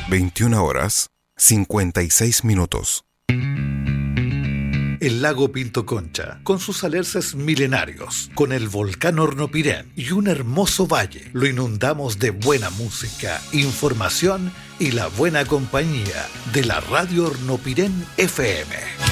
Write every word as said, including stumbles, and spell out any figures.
veintiuna horas, cincuenta y seis minutos. El lago Pinto Concha, con sus alerces milenarios, con el volcán Hornopirén y un hermoso valle, lo inundamos de buena música, información y la buena compañía de la Radio Hornopirén F M.